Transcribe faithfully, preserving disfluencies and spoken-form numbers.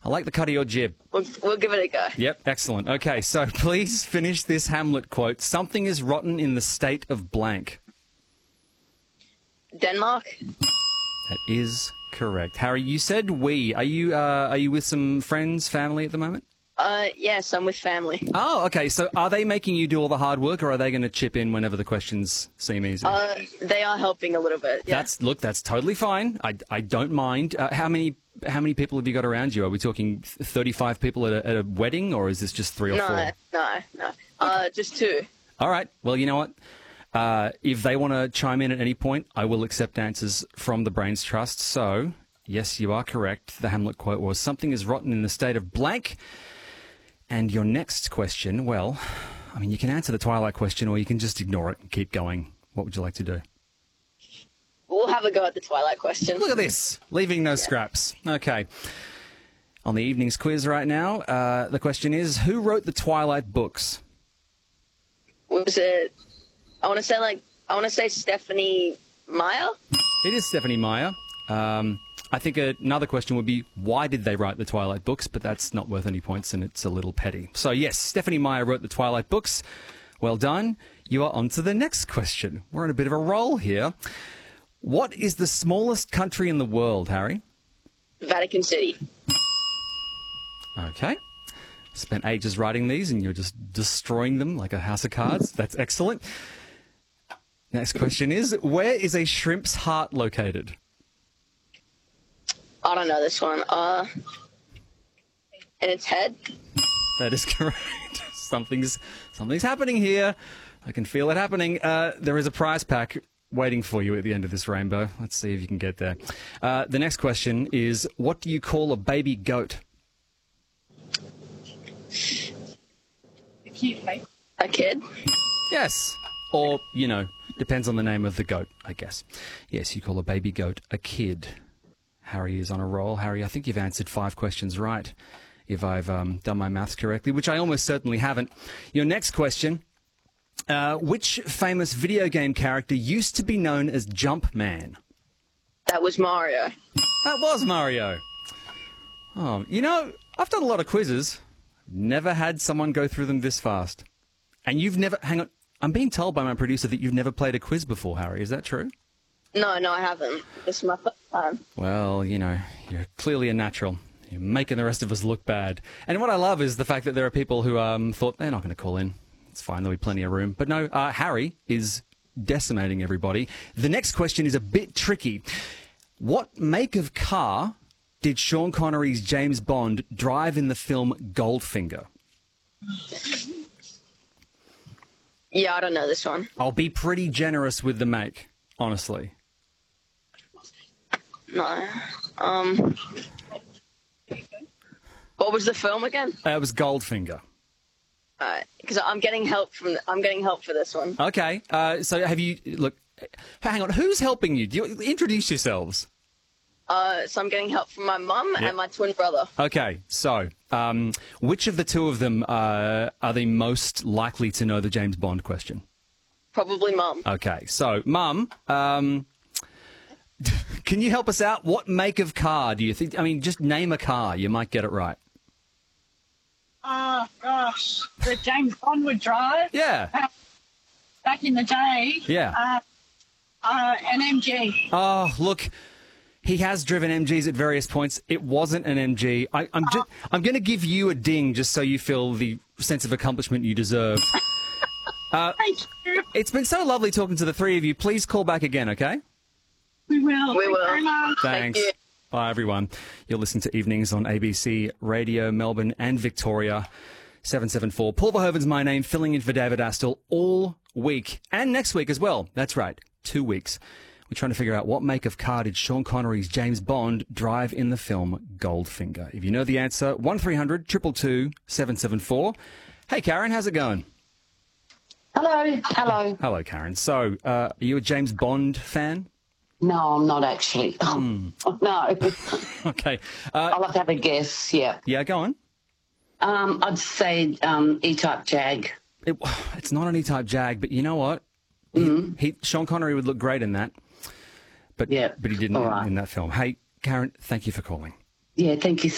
I like the cut of your jib. We'll, we'll give it a go. Yep, excellent. Okay, so please finish this Hamlet quote. Something is rotten in the state of blank. Denmark? That is correct. Harry, you said we. Are you, uh, are you with some friends, family at the moment? Uh, yes, I'm with family. Oh, okay. So are they making you do all the hard work, or are they going to chip in whenever the questions seem easy? Uh, they are helping a little bit, yeah. That's look, that's totally fine. I, I don't mind. Uh, how many how many people have you got around you? Are we talking thirty-five people at a, at a wedding, or is this just three or no, four? No, no, no. Uh, just two. All right. Well, you know what? Uh, if they want to chime in at any point, I will accept answers from the Brains Trust. So, yes, you are correct. The Hamlet quote was, something is rotten in the state of blank. And your next question, well, I mean, you can answer the Twilight question or you can just ignore it and keep going. What would you like to do? We'll have a go at the Twilight question. Look at this, leaving no scraps. Okay. On the evening's quiz right now, uh, the question is, who wrote the Twilight books? Was it, I want to say like, I want to say Stephenie Meyer? It is Stephenie Meyer. Um, I think another question would be, why did they write the Twilight books? But that's not worth any points and it's a little petty. So yes, Stephenie Meyer wrote the Twilight books. Well done. You are on to the next question. We're on a bit of a roll here. What is the smallest country in the world, Harry? Vatican City. Okay. Spent ages writing these and you're just destroying them like a house of cards. That's excellent. Next question is, where is a shrimp's heart located? I don't know this one. Uh, in its head? That is correct. something's something's happening here. I can feel it happening. Uh, there is a prize pack waiting for you at the end of this rainbow. Let's see if you can get there. Uh, the next question is, what do you call a baby goat? A kid? Yes. Or, you know, depends on the name of the goat, I guess. Yes, you call a baby goat a kid. Harry is on a roll. Harry, I think you've answered five questions right, if I've um, done my maths correctly, which I almost certainly haven't. Your next question, uh, which famous video game character used to be known as Jumpman? That was Mario. That was Mario. Oh, you know, I've done a lot of quizzes. Never had someone go through them this fast. And you've never... Hang on. I'm being told by my producer that you've never played a quiz before, Harry. Is that true? No, no, I haven't. This is my first time. Well, you know, you're clearly a natural. You're making the rest of us look bad. And what I love is the fact that there are people who um, thought they're not going to call in. It's fine, there'll be plenty of room. But no, uh, Harry is decimating everybody. The next question is a bit tricky. What make of car did Sean Connery's James Bond drive in the film Goldfinger? Yeah, I don't know this one. I'll be pretty generous with the make, honestly. No. Um. What was the film again? Uh, it was Goldfinger. Alright, because I'm getting help from. I'm getting help for this one. Okay. Uh, so have you look? Hang on. Who's helping you? Do you introduce yourselves? Uh, so I'm getting help from my mum Yep. and my twin brother. Okay. So, um, which of the two of them uh, are they most likely to know the James Bond question? Probably mum. Okay. So, Mum, um, can you help us out? What make of car do you think? I mean, just name a car. You might get it right. Oh, gosh. That James Bond would drive Yeah. uh, back in the day. Yeah. Uh, uh, an M G. Oh, look. He has driven M Gs at various points. It wasn't an M G. I, I'm just, I'm going to give you a ding just so you feel the sense of accomplishment you deserve. Uh, Thank you. it's been so lovely talking to the three of you. Please call back again, okay? We will. We Thank you will. very much. Thanks. you. Bye, everyone. You're listening to Evenings on A B C Radio, Melbourne and Victoria. seven seven four. Paul Verhoeven's my name, filling in for David Astle all week. And next week as well. That's right. Two weeks. We're trying to figure out what make of car did Sean Connery's James Bond drive in the film Goldfinger. If you know the answer, one three hundred two two two seven seven four. Hey, Karen, how's it going? Hello, hello. Hello, Karen. So, uh, are you a James Bond fan? No, I'm not actually. Mm. No. Okay. Uh, I'll have to have a guess, yeah. yeah, go on. Um, I'd say um, E-Type Jag. It, it's not an E-Type Jag, but you know what? Mm-hmm. He, he, Sean Connery would look great in that, but Yeah. but he didn't All in, right. in that film. Hey, Karen, thank you for calling. Yeah, thank you